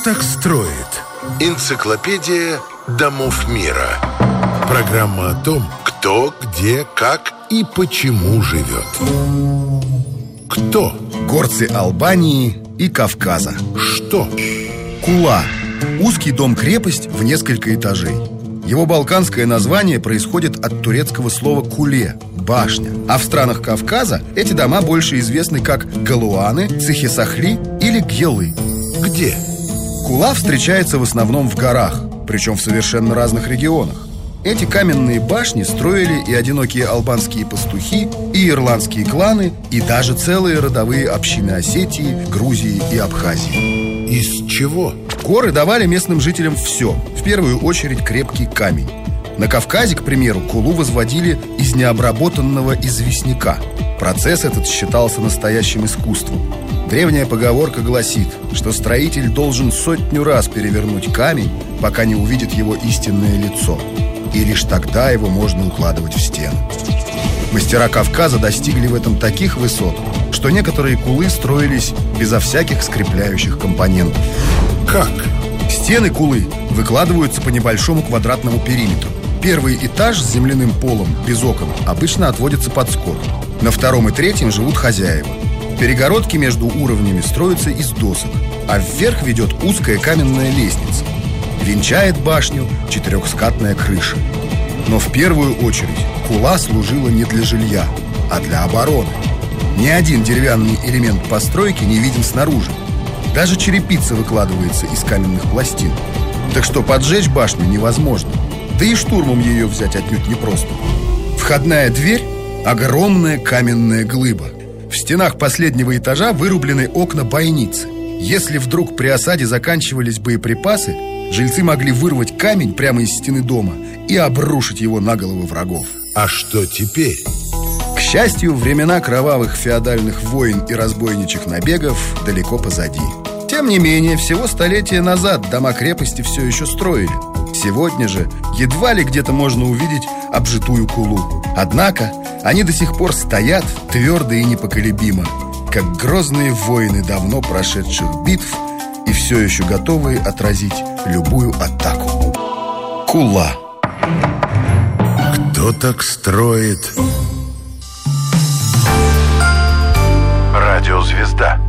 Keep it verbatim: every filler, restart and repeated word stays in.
так строит? Энциклопедия домов мира. Программа о том, кто, где, как и почему живет. Кто? Горцы Албании и Кавказа. Что? Кула. Узкий дом-крепость в несколько этажей. Его балканское название происходит от турецкого слова «куле» – башня. А в странах Кавказа эти дома больше известны как галуаны, цехи-сахли или гелы. Где? Кула встречается в основном в горах, причем в совершенно разных регионах. Эти каменные башни строили и одинокие албанские пастухи, и ирландские кланы, и даже целые родовые общины Осетии, Грузии и Абхазии. Из чего? Горы давали местным жителям все, в первую очередь крепкий камень. На Кавказе, к примеру, кулу возводили из необработанного известняка. Процесс этот считался настоящим искусством. Древняя поговорка гласит, что строитель должен сотню раз перевернуть камень, пока не увидит его истинное лицо. И лишь тогда его можно укладывать в стену. Мастера Кавказа достигли в этом таких высот, что некоторые кулы строились безо всяких скрепляющих компонентов. Как? Стены кулы выкладываются по небольшому квадратному периметру. Первый этаж с земляным полом, без окон, обычно отводится под скот. На втором и третьем живут хозяева. Перегородки между уровнями строятся из досок, а вверх ведет узкая каменная лестница. Венчает башню четырехскатная крыша. Но в первую очередь кула служила не для жилья, а для обороны. Ни один деревянный элемент постройки не виден снаружи. Даже черепица выкладывается из каменных пластин. Так что поджечь башню невозможно. Да и штурмом ее взять отнюдь непросто. Входная дверь – огромная каменная глыба. В стенах последнего этажа вырублены окна-бойницы. Если вдруг при осаде заканчивались боеприпасы, жильцы могли вырвать камень прямо из стены дома и обрушить его на головы врагов. А что теперь? К счастью, времена кровавых феодальных войн и разбойничьих набегов далеко позади. Тем не менее, всего столетия назад дома-крепости все еще строили. Сегодня же едва ли где-то можно увидеть обжитую кулу. Однако они до сих пор стоят твердо и непоколебимо, как грозные воины давно прошедших битв и все еще готовые отразить любую атаку. Кула. Кто так строит? Радиозвезда.